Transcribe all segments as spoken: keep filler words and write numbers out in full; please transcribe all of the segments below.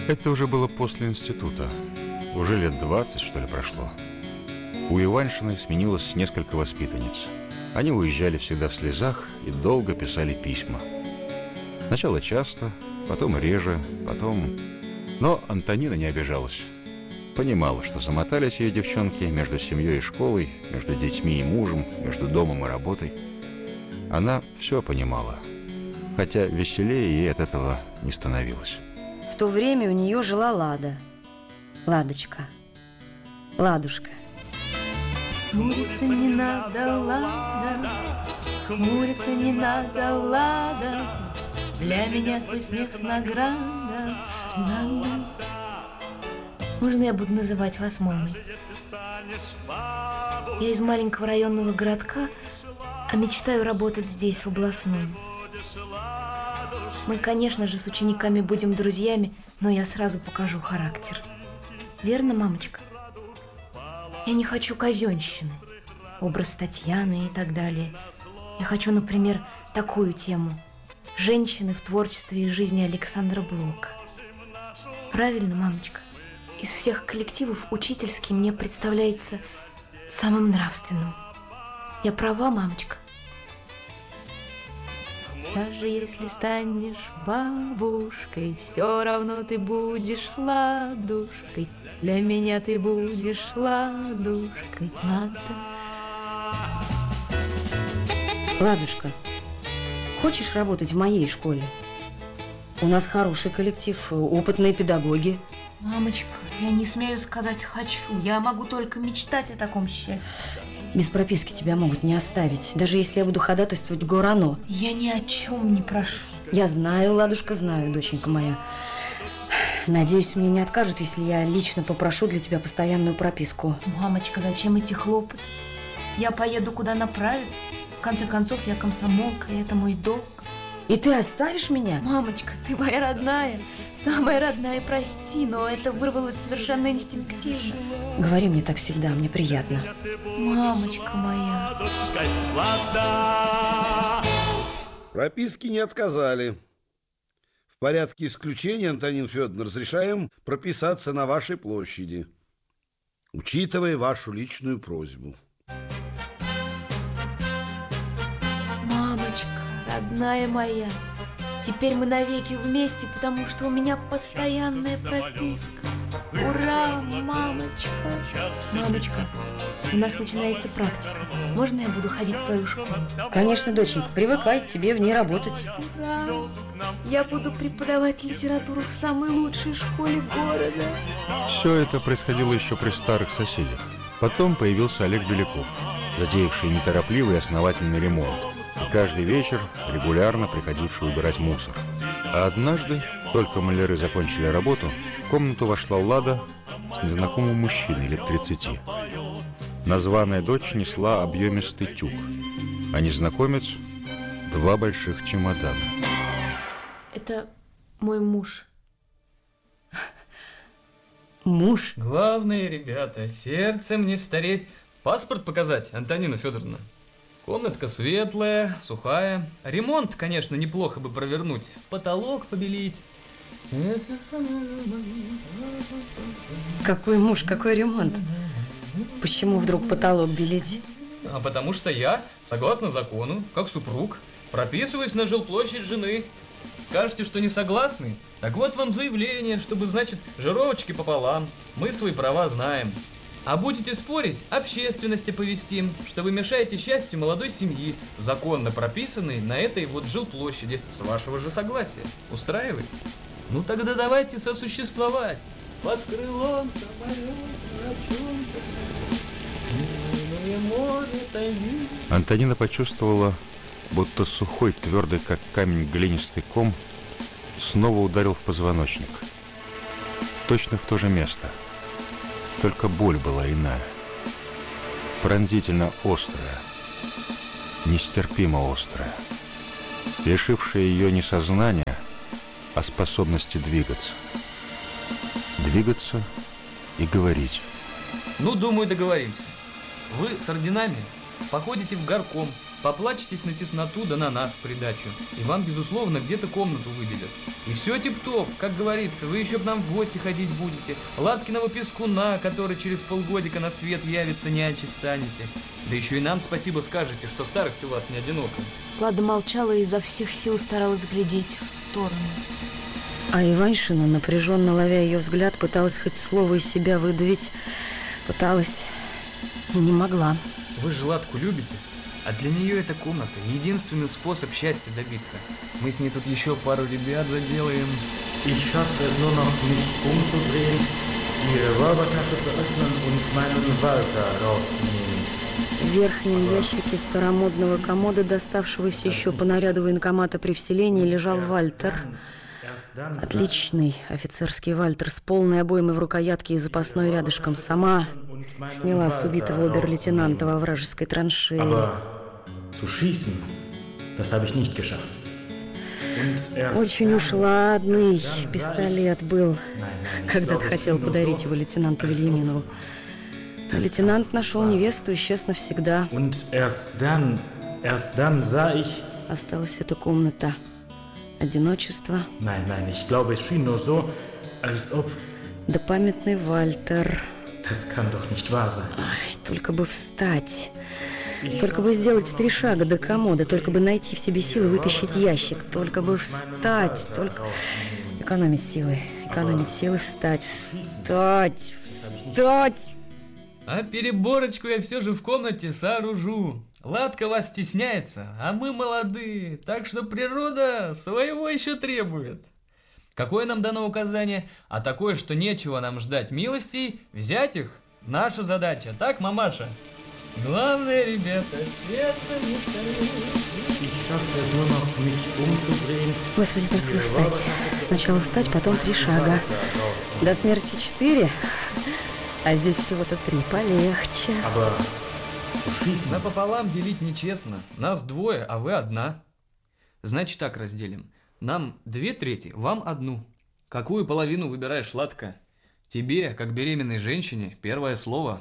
Это уже было после института. Уже лет двадцать, что ли, прошло. У Иваншиной сменилось несколько воспитанниц. Они уезжали всегда в слезах и долго писали письма. Сначала часто, потом реже, потом... Но Антонина не обижалась. Понимала, что замотались ее девчонки между семьей и школой, между детьми и мужем, между домом и работой. Она все понимала, хотя веселее ей от этого не становилось. В то время у нее жила Лада. Ладочка. Ладушка. Хмуриться не надо, Лада, хмуриться не надо, Лада, для меня твой смех награда, Лада. Можно я буду называть вас мамой? Я из маленького районного городка, а мечтаю работать здесь, в областном. Мы, конечно же, с учениками будем друзьями, но я сразу покажу характер. Верно, мамочка? Я не хочу казенщины, образ Татьяны и так далее. Я хочу, например, такую тему: женщины в творчестве и жизни Александра Блока. Правильно, мамочка? Из всех коллективов учительский мне представляется самым нравственным. Я права, мамочка? Даже если станешь бабушкой, все равно ты будешь ладушкой. Для меня ты будешь ладушкой, Лада. Ладушка, хочешь работать в моей школе? У нас хороший коллектив, опытные педагоги. Мамочка, я не смею сказать «хочу». Я могу только мечтать о таком счастье. Без прописки тебя могут не оставить, даже если я буду ходатайствовать в ГОРАНО. Я ни о чем не прошу. Я знаю, Ладушка, знаю, доченька моя. Надеюсь, мне не откажут, если я лично попрошу для тебя постоянную прописку. Мамочка, зачем эти хлопоты? Я поеду, куда направят. В конце концов, я комсомолка, и это мой долг. И ты оставишь меня? Мамочка, ты моя родная, самая родная, прости, но это вырвалось совершенно инстинктивно. Говори мне так всегда, мне приятно. Мамочка моя. Прописки не отказали. В порядке исключения, Антонина Федоровна, разрешаем прописаться на вашей площади, учитывая вашу личную просьбу. Мамочка, родная моя, теперь мы навеки вместе, потому что у меня постоянная прописка. Ура, мамочка! Мамочка, у нас начинается практика. Можно я буду ходить в твою школу? Конечно, доченька, привыкай, тебе в ней работать. Ура! Я буду преподавать литературу в самой лучшей школе города. Все это происходило еще при старых соседях. Потом появился Олег Беляков, затеявший неторопливый и основательный ремонт, и каждый вечер регулярно приходивший убирать мусор. А однажды, только маляры закончили работу, в комнату вошла Лада с незнакомым мужчиной лет тридцати. Названная дочь несла объемистый тюк, а незнакомец – два больших чемодана. Это мой муж. Муж? Главное, ребята, сердцем не стареть. Паспорт показать, Антонина Федоровна? Комнатка светлая, сухая. Ремонт, конечно, неплохо бы провернуть. Потолок побелить. Какой муж, какой ремонт? Почему вдруг потолок белить? А потому что я, согласно закону, как супруг, прописываюсь на жилплощадь жены. Скажете, что не согласны? Так вот вам заявление, чтобы, значит, жировочки пополам. Мы свои права знаем. А будете спорить, общественности повестим, что вы мешаете счастью молодой семьи, законно прописанной на этой вот жилплощади, с вашего же согласия. Устраивает? Ну тогда давайте сосуществовать. Под крылом самолет. Антонина почувствовала, будто сухой, твердый, как камень, глинистый ком снова ударил в позвоночник. Точно в то же место. Только боль была иная. Пронзительно острая. Нестерпимо острая. Лишившая ее не сознания, а способности двигаться. Двигаться и говорить. Ну, думаю, договоримся. Вы с орденами походите в горком, поплачетесь на тесноту, да на нас в придачу. И вам, безусловно, где-то комнату выделят. И все тип-топ, как говорится, вы еще к нам в гости ходить будете. Латкиного пескуна, который через полгодика на свет явится, нянчить станете. Да еще и нам спасибо скажете, что старость у вас не одинока. Лада молчала и изо всех сил старалась глядеть в сторону. А Иваншина, напряженно ловя ее взгляд, пыталась хоть слово из себя выдавить. Пыталась и не могла. Вы же Ладку любите? А для нее эта комната единственный способ счастья добиться. Мы с ней тут еще пару ребят заделаем. Ich schaffte es nur noch, mich umzudrehen, ihre Räubertasche zu öffnen und meinen Walter rauszunehmen. В верхнем ящике старомодного комода, доставшегося еще по наряду военкомата при вселении, лежал Вальтер. Отличный офицерский Вальтер с полной обоймой в рукоятке и запасной рядышком. Сама сняла с убитого обер-лейтенанта во вражеской траншее. Aber zu schießen, das habe ich nicht geschafft. Очень уж ладный пистолет был. Когда-то хотел подарить его лейтенанту Вильяминову. Но лейтенант нашел невесту и исчез навсегда. Und erst dann, erst dann sah ich... Осталась эта комната. Одиночество. Nein, nein, ich glaube, es schien nur so, als ob... Да памятный Вальтер. Das kann doch nicht wahr sein. Ай, только бы встать. Только бы сделать три шага до комода, только бы найти в себе силы вытащить ящик, только бы встать, только... Экономить силы, экономить силы, встать, встать, встать! А переборочку я все же в комнате сооружу. Ладка вас стесняется, а мы молодые, так что природа своего еще требует. Какое нам дано указание? А такое, что нечего нам ждать милостей, взять их – наша задача. Так, мамаша? Главное, ребята, это не Ich schaffte es nur noch, mich umzudrehen. Господи, только бы встать. Сначала встать, потом три шага. До смерти четыре, а здесь всего-то три. Полегче. Aber zu schießen... Напополам делить нечестно. Нас двое, а вы одна. Значит, так разделим. Нам две трети, вам одну. Какую половину выбираешь, Ладка? Тебе, как беременной женщине, первое слово.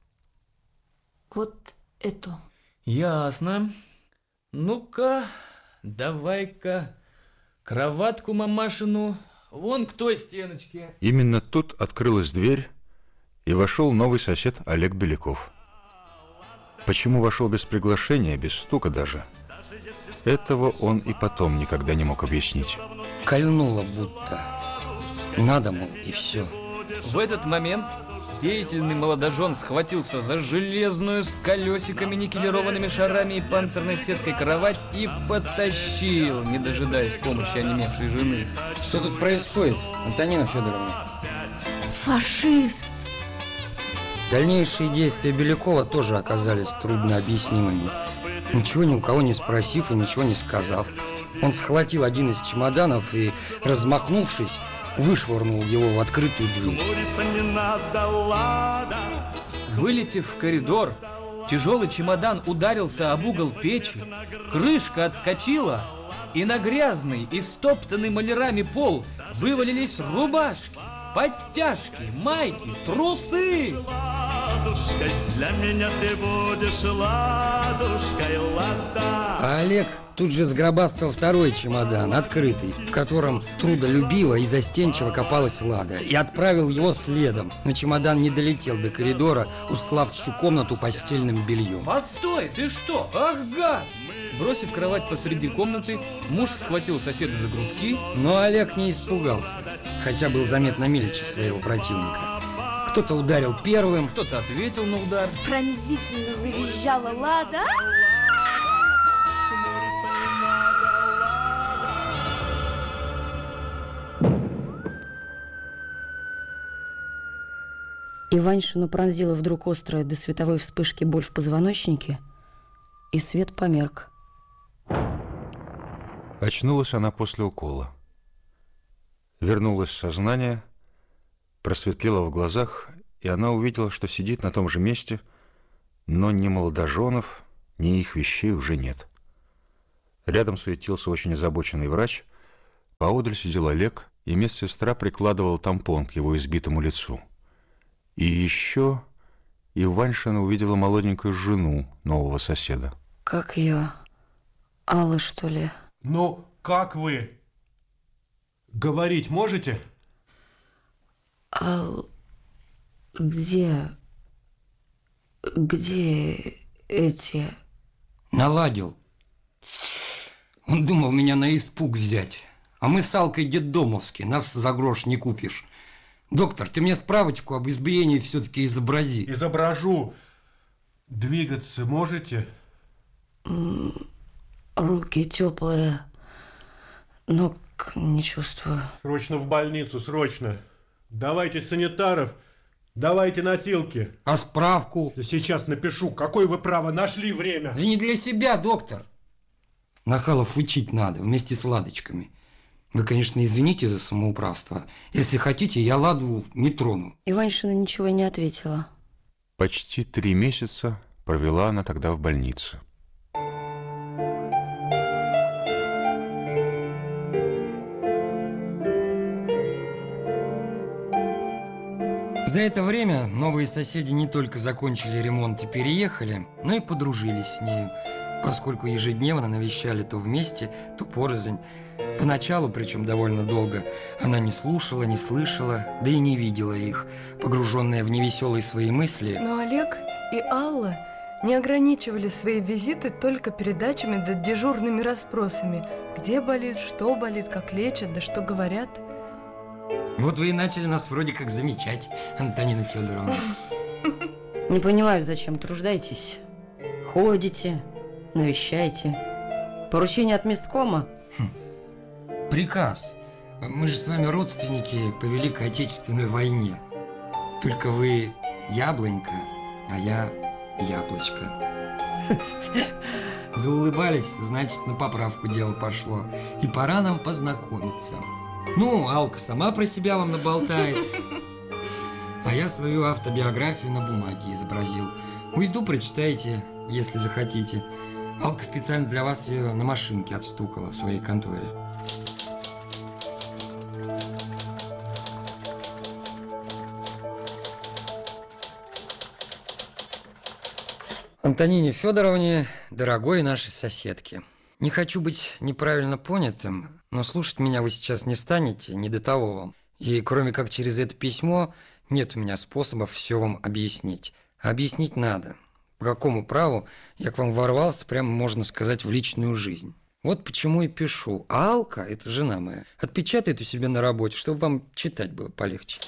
Вот эту. Ясно. Ну-ка, давай-ка кроватку мамашину вон к той стеночке. Именно тут открылась дверь, и вошел новый сосед Олег Беляков. Почему вошел без приглашения, без стука даже? Этого он и потом никогда не мог объяснить. Кольнуло будто. Надо, мол, и все. В этот момент деятельный молодожен схватился за железную с колесиками, никелированными шарами и панцирной сеткой кровать и потащил, не дожидаясь помощи онемевшей жены. Что тут происходит, Антонина Федоровна? Фашист! Дальнейшие действия Белякова тоже оказались трудно объяснимыми. Ничего ни у кого не спросив и ничего не сказав, он схватил один из чемоданов и, размахнувшись, вышвырнул его в открытую дверь. Вылетев в коридор, тяжелый чемодан ударился об угол печи, крышка отскочила, и на грязный и стоптанный малярами пол вывалились рубашки, подтяжки, майки, трусы. Для меня ты будешь ладушкой, Лада. А Олег тут же сгробастал второй чемодан, открытый, в котором трудолюбиво и застенчиво копалась Лада, и отправил его следом. Но чемодан не долетел до коридора, устлав всю комнату постельным бельем. Постой, ты что? Ах, гад! Бросив кровать посреди комнаты, муж схватил соседа за грудки. Но Олег не испугался, хотя был заметно мельче своего противника. Кто-то ударил первым, кто-то ответил на удар. Пронзительно завизжала Лада. Иваншину пронзила вдруг острая до световой вспышки боль в позвоночнике, и свет померк. Очнулась она после укола. Вернулось сознание, просветлело в глазах, и она увидела, что сидит на том же месте, но ни молодоженов, ни их вещей уже нет. Рядом суетился очень озабоченный врач, поодаль сидел Олег, и медсестра прикладывала тампон к его избитому лицу. И еще Иваншина увидела молоденькую жену нового соседа. Как ее? Алла, что ли? Ну, как вы? Говорить можете? Ал... Где... Где эти... Наладил. Он думал меня на испуг взять. А мы с Алкой детдомовские, нас за грош не купишь. Доктор, ты мне справочку об избиении все-таки изобрази. Изображу. Двигаться можете? Руки теплые, ног не чувствую. Срочно в больницу, срочно. Давайте санитаров, давайте носилки. А справку? Я сейчас напишу, какое вы право нашли время. Да не для себя, доктор. Нахалов учить надо, вместе с Ладочками. Вы, конечно, извините за самоуправство. Если хотите, я Ладу не трону. Иваншина ничего не ответила. Почти три месяца провела она тогда в больнице. За это время новые соседи не только закончили ремонт и переехали, но и подружились с нею, поскольку ежедневно навещали то вместе, то порознь. Поначалу, причем довольно долго, она не слушала, не слышала, да и не видела их, погруженная в невеселые свои мысли. Но Олег и Алла не ограничивали свои визиты только передачами да дежурными расспросами, где болит, что болит, как лечат, да что говорят. Вот вы и начали нас вроде как замечать, Антонина Федоровна. Не понимаю, зачем труждаетесь. Ходите, навещаете. Поручение от месткома? Хм. Приказ. Мы же с вами родственники по Великой Отечественной войне. Только вы яблонька, а я яблочко. Заулыбались, значит, на поправку дело пошло. И пора нам познакомиться. Ну, Алка сама про себя вам наболтает. А я свою автобиографию на бумаге изобразил. Уйду, прочитайте, если захотите. Алка специально для вас ее на машинке отстукала в своей конторе. Антонине Федоровне, дорогой нашей соседке. Не хочу быть неправильно понятым, но слушать меня вы сейчас не станете, не до того вам. И кроме как через это письмо, нет у меня способов все вам объяснить. А объяснить надо. По какому праву я к вам ворвался, прямо можно сказать, в личную жизнь. Вот почему и пишу. А Алка, это жена моя, отпечатает у себя на работе, чтобы вам читать было полегче.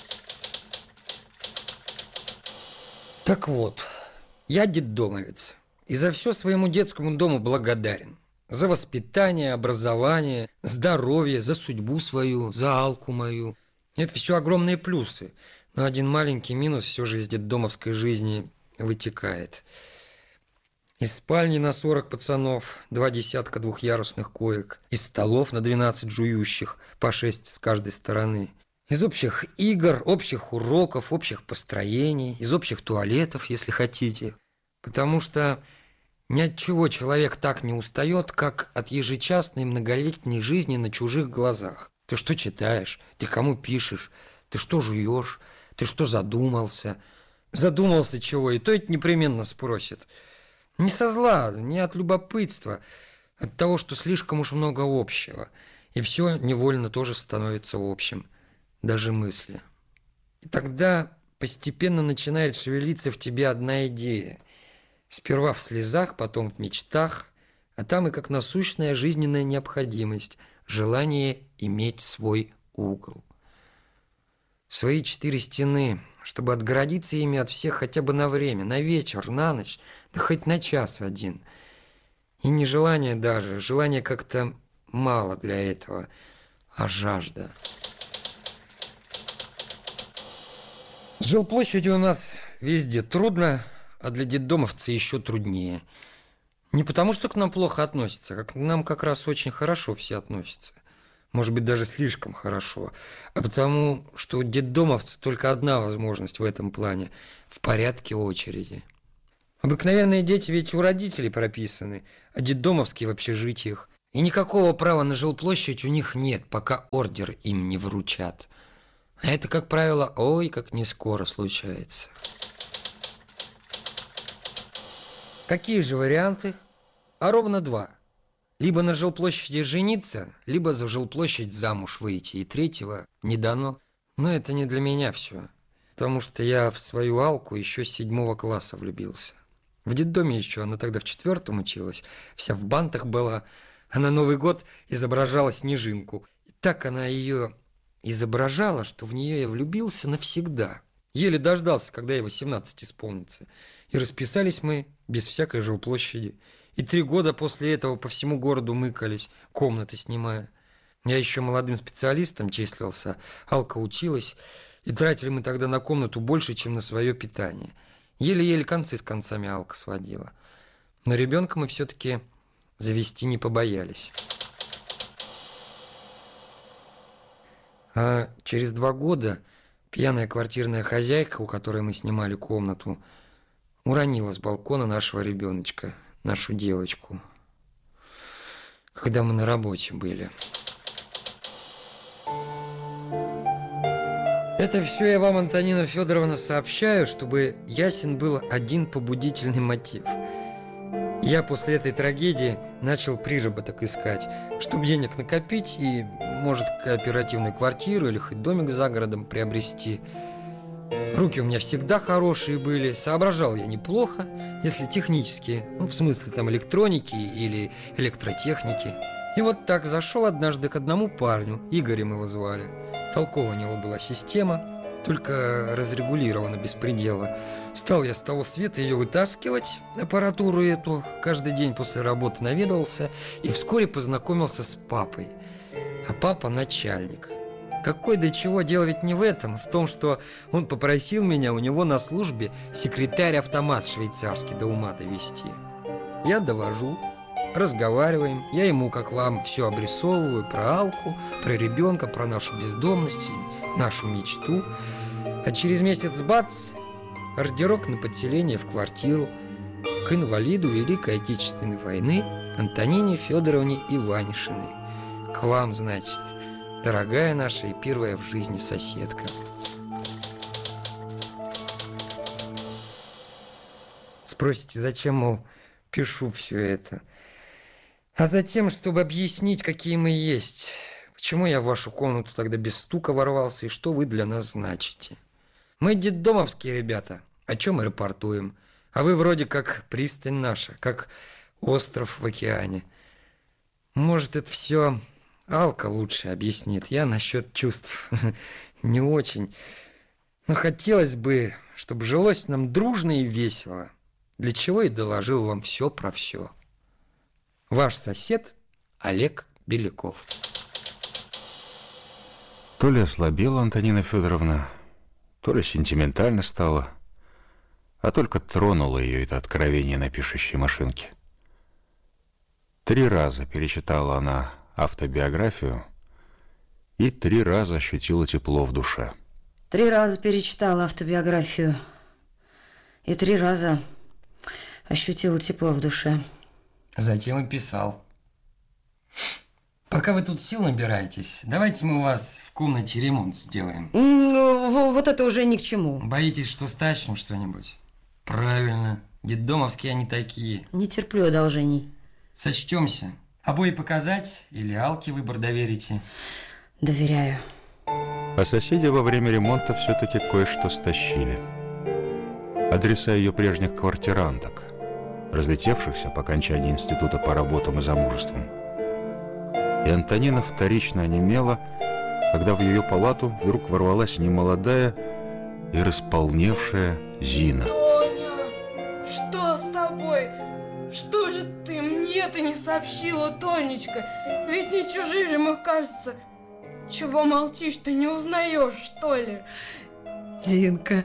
Так вот, я детдомовец. И за все своему детскому дому благодарен. За воспитание, образование, здоровье, за судьбу свою, за Алку мою. Это все огромные плюсы. Но один маленький минус все же из детдомовской жизни вытекает. Из спальни на сорок пацанов, два десятка двухъярусных коек. Из столов на двенадцать жующих, по шесть с каждой стороны. Из общих игр, общих уроков, общих построений, из общих туалетов, если хотите. Потому что ни от чего человек так не устает, как от ежечасной многолетней жизни на чужих глазах. Ты что читаешь? Ты кому пишешь? Ты что жуешь? Ты что задумался? Задумался чего? И то это непременно спросит. Не со зла, не от любопытства, от того, что слишком уж много общего. И все невольно тоже становится общим. Даже мысли. И тогда постепенно начинает шевелиться в тебе одна идея. Сперва в слезах, потом в мечтах, а там и как насущная жизненная необходимость, желание иметь свой угол. Свои четыре стены, чтобы отгородиться ими от всех хотя бы на время, на вечер, на ночь, да хоть на час один. И не желание даже, желание как-то мало для этого, а жажда. С жилплощадью у нас везде трудно, а для детдомовца еще труднее. Не потому, что к нам плохо относятся, как к нам как раз очень хорошо все относятся. Может быть, даже слишком хорошо. А потому, что у детдомовца только одна возможность в этом плане – в порядке очереди. Обыкновенные дети ведь у родителей прописаны, а детдомовские в общежитиях. И никакого права на жилплощадь у них нет, пока ордер им не вручат. А это, как правило, ой, как не скоро случается. Какие же варианты? а ровно два. Либо на жилплощади жениться, либо за жилплощадь замуж выйти. И третьего не дано. Но это не для меня все. Потому что я в свою Алку еще с седьмого класса влюбился. В детдоме еще, она тогда в четвертом училась. Вся в бантах была. А на Новый год изображала Снежинку. И так она ее изображала, что в нее я влюбился навсегда. Еле дождался, когда ей восемнадцать исполнится. И расписались мы без всякой жилплощади. И три года после этого по всему городу мыкались, комнаты снимая. Я еще молодым специалистом числился, Алка училась, и тратили мы тогда на комнату больше, чем на свое питание. Еле-еле концы с концами Алка сводила. Но ребенка мы все-таки завести не побоялись. А через два года пьяная квартирная хозяйка, у которой мы снимали комнату, уронила с балкона нашего ребеночка, нашу девочку, когда мы на работе были. Это все я вам, Антонина Федоровна, сообщаю, чтобы ясен был один побудительный мотив. Я после этой трагедии начал приработок искать, чтобы денег накопить и, может, кооперативную квартиру или хоть домик за городом приобрести. Руки у меня всегда хорошие были, соображал я неплохо, если технически, ну, в смысле там электроники или электротехники. И вот так зашел однажды к одному парню, Игорем его звали. Толковая у него была система, только разрегулирована без предела. Стал я с того света ее вытаскивать, аппаратуру эту, каждый день после работы наведывался и вскоре познакомился с папой. А папа начальник. Какой до чего, дело ведь не в этом, в том, что он попросил меня у него на службе секретарь-автомат швейцарский до ума довести. Я довожу, разговариваем, я ему, как вам, все обрисовываю про Алку, про ребенка, про нашу бездомность, нашу мечту. А через месяц бац, ордерок на подселение в квартиру к инвалиду Великой Отечественной войны Антонине Федоровне Иванишиной. К вам, значит, дорогая наша и первая в жизни соседка. Спросите, зачем, мол, пишу все это? А затем, чтобы объяснить, какие мы есть. Почему я в вашу комнату тогда без стука ворвался и что вы для нас значите? Мы детдомовские ребята, о чем мы рапортуем. А вы вроде как пристань наша, как остров в океане. Может, это все Алка лучше объяснит. Я насчет чувств не очень. Но хотелось бы, чтобы жилось нам дружно и весело. Для чего и доложил вам все про все. Ваш сосед Олег Беляков. То ли ослабела Антонина Федоровна, то ли сентиментально стала, а только тронуло ее это откровение на пишущей машинке. Три раза перечитала она автобиографию и три раза ощутила тепло в душе. Три раза перечитала автобиографию и три раза ощутила тепло в душе. Затем и писал. Пока вы тут сил набираетесь, давайте мы у вас в комнате ремонт сделаем. Ну, вот это уже ни к чему. Боитесь, что стащим что-нибудь? Правильно. Детдомовские они такие. Не терплю одолжений. Сочтемся. Обои показать или Алке выбор доверите? Доверяю. А соседи во время ремонта все-таки кое-что стащили. Адреса ее прежних квартиранток, разлетевшихся по окончании института по работам и замужествам. И Антонина вторично онемела, когда в ее палату вдруг ворвалась немолодая и располневшая Зина. Тоня, что с тобой? Что же ты мне-то не сообщила, Тонечка? Ведь не чужие же мы, кажется. Чего молчишь, ты не узнаешь, что ли? Зинка.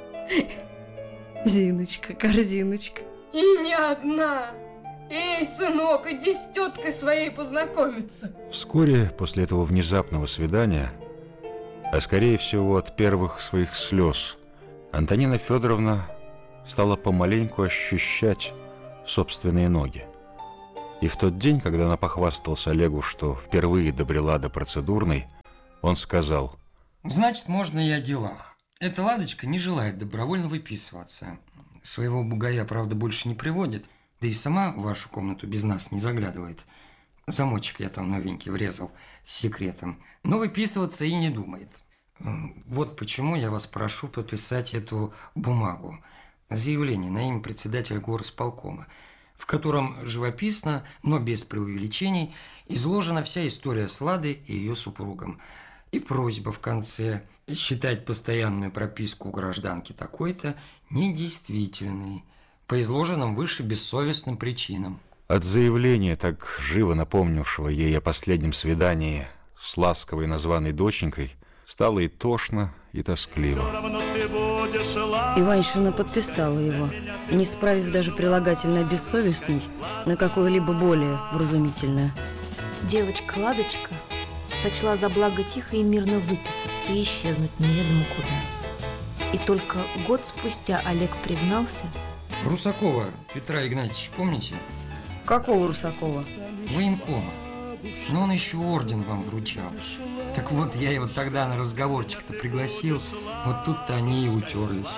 Зиночка, корзиночка. И не одна. Эй, сынок, иди с теткой своей познакомиться. Вскоре после этого внезапного свидания, а скорее всего от первых своих слез, Антонина Федоровна стала помаленьку ощущать собственные ноги. И в тот день, когда она похвасталась Олегу, что впервые добрела до процедурной, он сказал: значит, можно и о делах. Эта Ладочка не желает добровольно выписываться. Своего бугая, правда, больше не приводит. Да и сама в вашу комнату без нас не заглядывает. Замочек я там новенький врезал с секретом. Но выписываться и не думает. Вот почему я вас прошу подписать эту бумагу. Заявление на имя председателя горосполкома, в котором живописно, но без преувеличений, изложена вся история с Ладой и ее супругом. И просьба в конце считать постоянную прописку у гражданки такой-то недействительной, по изложенным выше бессовестным причинам. От заявления, так живо напомнившего ей о последнем свидании с ласковой названной доченькой, стало и тошно, и тоскливо. Иваншина подписала его, не справив даже прилагательное «бессовестный» на какое-либо более вразумительное. Девочка Ладочка сочла за благо тихо и мирно выписаться и исчезнуть неведомо куда. И только год спустя Олег признался... Русакова Петра Игнатьевича, помните? Какого Русакова? Военкома. Но он еще орден вам вручал. Так вот, я его тогда на разговорчик-то пригласил, вот тут-то они и утерлись.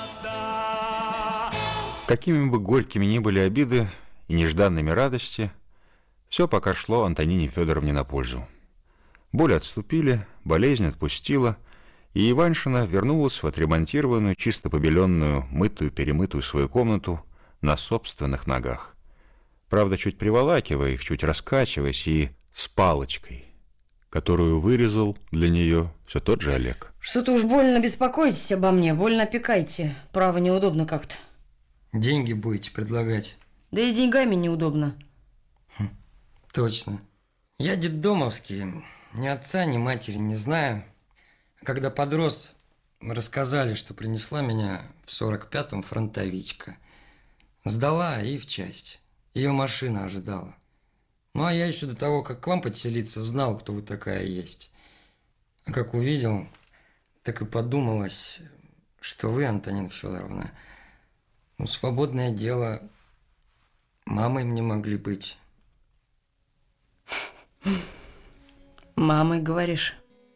Какими бы горькими ни были обиды и нежданными радости, все пока шло Антонине Федоровне на пользу. Боли отступили, болезнь отпустила, и Иваншина вернулась в отремонтированную, чисто побеленную, мытую-перемытую свою комнату на собственных ногах. Правда, чуть приволакивая их, чуть раскачиваясь и с палочкой, которую вырезал для нее все тот же Олег. Что-то уж больно беспокоитесь обо мне, больно опекайте. Право, неудобно как-то. Деньги будете предлагать? Да и деньгами неудобно. Хм, точно. Я детдомовский, ни отца, ни матери не знаю. Когда подрос, рассказали, что принесла меня в сорок пятом фронтовичка. Сдала и в часть. Ее машина ожидала. Ну, а я еще до того, как к вам подселиться, знал, кто вы такая есть. А как увидел, так и подумалось, что вы, Антонина Федоровна, ну, свободное дело, мамой мне могли быть. Мамой, говоришь?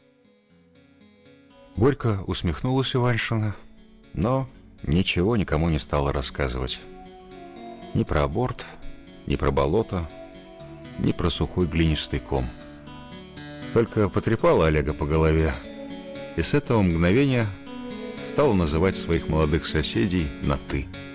Горько усмехнулась Иваншина, но ничего никому не стала рассказывать. Ни про аборт, ни про болото, ни про сухой глинистый ком. Только потрепала Олега по голове, и с этого мгновения стала называть своих молодых соседей на «ты».